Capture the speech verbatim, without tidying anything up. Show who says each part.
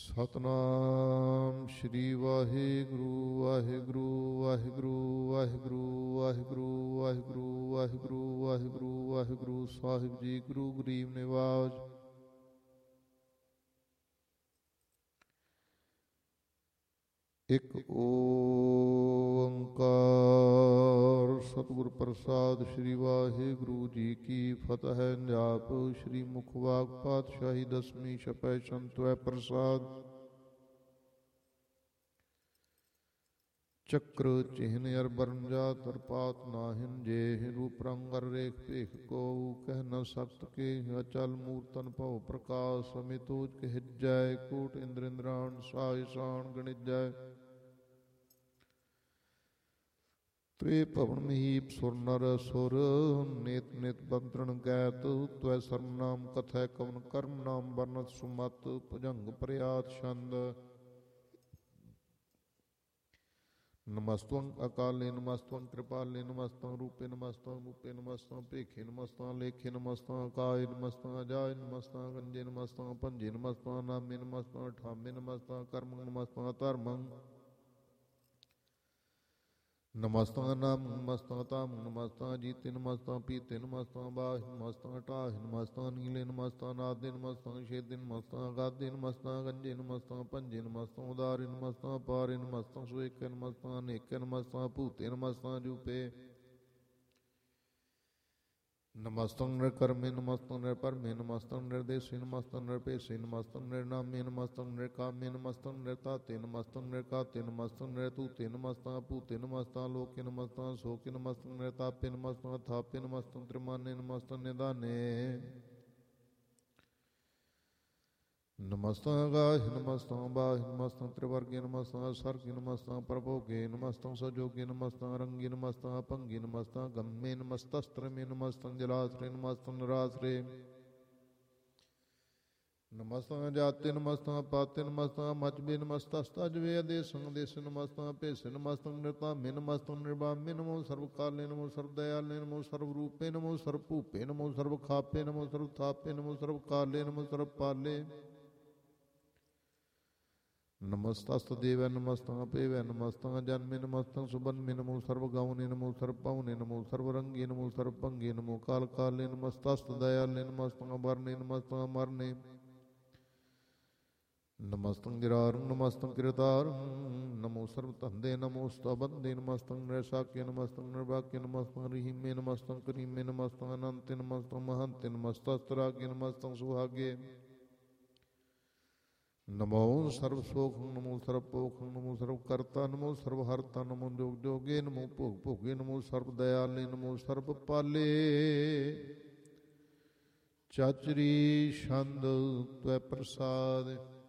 Speaker 1: ਸਤਨਾਮ ਸ਼੍ਰੀ ਵਾਹਿਗੁਰੂ ਵਾਹਿਗੁਰੂ ਵਾਹਿਗੁਰੂ ਵਾਹਿਗੁਰੂ ਵਾਹਿਗੁਰੂ ਵਾਹਿਗੁਰੂ ਵਾਹਿਗੁਰੂ ਵਾਹਿਗੁਰੂ ਵਾਹਿਗੁਰੂ ਸਾਹਿਬ ਜੀ। ਗੁਰੂ ਗਰੀਬ ਨਿਵਾਜ। ਇੱਕ ਓੰਕਾਰ ਸਤਿਗੁਰ ਪ੍ਰਸਾਦ। ਸ਼੍ਰੀ ਵਾਹਿਗੁਰੂ ਜੀ ਕੀ ਫਤਿਹ। ਜਾਪ ਸ਼੍ਰੀ ਮੁਖਵਾਕ ਪਾਤਸ਼ਾਹੀ ਦਸਵੀਂ ਛਪੈ ਸੰਤਵੈ ਪ੍ਰਸਾਦ। ਚੱਕਰ ਚਿਹਨ ਅਰ ਬਰੰਜਾ ਤਰਪਾਤ ਨਾਹਿਨ ਜੇ ਰੂਪ ਰੰਗ ਅਰ ਰੇਖ ਭੇਖ ਕੋ ਕਹਿ ਨ ਸਕਤ ਕੇ ਅਚਲ ਮੂਰਤਨ ਭਉ ਪ੍ਰਕਾਸ਼ ਅਮਿਤੋਜ ਕਹਿਜੈ ਕੋਟ ਇੰਦਰ ਇੰਦਰਾਣ ਸਾਇ ਸਾਣ ਗਣਿਜੈ ਤ੍ਰੇ ਭਵਨ ਮਹੀਪ ਸੁਰ ਨਰ ਸੁਰ ਨੇਤ ਨੇਤ ਬੰਤਰਣ ਗੈਤ ਤਵੈ ਸਰਮ ਨਾਮ ਕਥੈ ਕਵਨ ਕਰਮ ਨਾਮ ਵਰਨਤ ਸੁਮਤ ਭੁਜੰਗ ਪ੍ਰਿਆਤ ਛੰਦ। ਨਮਸਤੰ ਅਕਾਲੇ ਨਮਸਤੰ ਕਿਰਪਾਲੇ ਨਮਸਤੰ ਰੂਪੇ ਨਮਸਤੰ ਰੂਪੇ ਨਮਸਤੰ ਭੇਖੇ ਨਮਸਤੰ ਲੇਖੇ ਨਮਸਤੰ ਕਾਏ ਨਮਸਤੰ ਅਜਾਏ ਨਮਸਤੰ ਗੰਜੇ ਨਮਸਤੰ ਭੰਜੇ ਨਮਸਤੰ ਨਾਮੇ ਨਮਸਤੰ ਠਾਮੇ ਨਮਸਤੰ ਕਰਮੰ ਨਮਸਤੰ ਧਰਮੰ ਨਮਸਤੰ ਨਾਮ ਨਮਸਤੰ ਤਾਮ ਨਮਸਤੰ ਜੀਤੇ ਨਮਸਤੰ ਪੀਤੇ ਨਮਸਤੰ ਬਾਹ ਨਮਸਤੰ ਢਾਹ ਨਮਸਤੰ ਨੀਲੇ ਨਮਸਤੰ ਨਾਦੇ ਨਮਸਤੰ ਛੇਦੇ ਨਮਸਤੰ ਗਾਦੇ ਨਮਸਤੰ ਗੰਜੇ ਨਮਸਤੰ ਭੰਜੇ ਨਮਸਤੰ ਉਦਾਰੇ ਨਮਸਤੰ ਪਾਰੇ ਨਮਸਤੰ ਸੁਏਕੇ ਨਮਸਤੰ ਅਨੇਕੇ ਨਮਸਤੰ ਭੂਤੇ ਨਮਸਤੰ ਜੂਪੇ ਨਮਸਤੰ ਨਿਰਕਰਮੇ ਨਮਸਤੰ ਨਿਰਪਰਮੇ ਨਮਸਤੰ ਨਿਰਦੇਸ਼ੇ ਨਮਸਤੰ ਨਿਰਪੇਸ਼ੇ ਨਮਸਤੰ ਨਿਰਨਾਮੇ ਨਮਸਤੰ ਨਿਰਕਾਮੇ ਨਮਸਤੰ ਨਿਰਤਾਤੇ ਨਮਸਤੰ ਨਿਰਕਾਤੇ ਨਮਸਤੰ ਨਿਰਤੂਤੇ ਨਮਸਤੰ ਭੂਤੇ ਨਮਸਤੰ ਲੋਕੇ ਨਮਸਤੰ ਸੋਕੇ ਨਮਸਤੰ ਨਿਰਤਾਪੇ ਨਮਸਤੰ ਥਾਪੇ ਨਮਸਤੰ ਤ੍ਰਿਮਾਨੇ ਨਮਸਤੰ ਨਿਦਾਨੇ ਨਮਸਤੰ ਗਾਹਿ ਨਮਸਤੰ ਬਾਹਿ ਨਮਸਤੰ ਤ੍ਰਿਵਰਗੇ ਨਮਸਤੰ ਸਰਗੇ ਨਮਸਤੰ ਪ੍ਰਭੋਗੇ ਨਮਸਤੰ ਸਜੋਗੇ ਨਮਸਤੰ ਰੰਗੇ ਨਮਸਤੰ ਭੰਗੇ ਨਮਸਤੰ ਗੰਮੇ ਨਮਸਤਸਤ੍ਰਮੇ ਨਮਸਤੰ ਜਲਾਸਰੇ ਨਮਸਤੰ ਨਿਰਾਸਰੇ ਨਮਸਤੰ ਜਾਤੇ ਨਮਸਤੰ ਪਾਤੇ ਨਮਸਤੰ ਮਚਬੇ ਨਮਸਤਸਤਜਵੇ ਅਦੇਸੰ ਦੇਸੇ ਨਮਸਤੰ ਭੇਸੇ ਨਮਸਤੰ ਨਿਰਤਾਮੇ ਨਮਸਤੰ ਨਿਰਬਾਮੇ ਨਮੋ ਸਰਵ ਕਾਲੇ ਨਮੋ ਸਰਵ ਦਇਆਲੇ ਨਮੋ ਸਰਵ ਰੂਪੇ ਨਮੋ ਸਰਵ ਭੂਪੇ ਨਮੋ ਸਰਵ ਖਾਪੇ ਨਮੋ ਸਰਵ ਥਾਪੇ ਨਮੋ ਸਰਵ ਕਾਲੇ ਨਮੋ ਸਰਵ ਪਾਲੇ ਨਮਸਤਸਤ ਦੇਵੈ ਨਮਸਤੰ ਪੇਵੈ ਨਮਸਤੰ ਜਨਮੇ ਨਮਸਤੰ ਸੁਬਨਮੇ ਨਮੋ ਸਰਵ ਗਾਉਨੇ ਨਮੋ ਸਰਵ ਪਾਉਨੇ ਨਮੋ ਸਰਵ ਰੰਗੇ ਨਮੋ ਸਰਵ ਭੰਗੇ ਨਮੋ ਕਾਲ ਕਾਲੇ ਨਮਸਤਸਤ ਦਇਆਲੇ ਨਮਸਤੰ ਵਰਨੇ ਨਮਸਤੰ ਅਮਰਨੇ ਨਮਸਤੰ ਗਿਰਾਰੰ ਨਮਸਤੰ ਕਿਰਤਾਰੰ ਨਮੋ ਸਰਵ ਧੰਦੇ ਨਮੋ ਸਤਬੰਦੇ ਨਮਸਤੰ ਨਿਰਸਾਕੇ ਨਮਸਤੰ ਨਿਰਵਾਕੇ ਨਮਸਤੰ ਰਹੀਮੇ ਨਮਸਤੰ ਕਰੀਮੇ ਨਮਸਤੰ ਅਨੰਤੇ ਨਮਸਤੰ ਮਹੰਤੇ ਨਮਸਤਸਤਰਾਗੇ ਨਮਸਤੰ ਸੁਹਾਗੇ ਨਮੋ ਸਰਵ ਸੋਖੰ ਨਮੋ ਸਰਵ ਪੋਖੰ ਨਮੋ ਸਰਵ ਕਰਤਾ ਨਮੋ ਸਰਵ ਹਰਤਾ ਨਮੋ ਜੋਗ ਜੋਗੇ ਨਮੋ ਭੋਗ ਭੋਗੇ ਨਮੋ ਸਰਵ ਦਇਆਲੇ ਨਮੋ ਸਰਵ ਪਾਲੇ ਚਾਚਰੀ ਛੰਦ ਤਵੈ ਪ੍ਰਸਾਦ।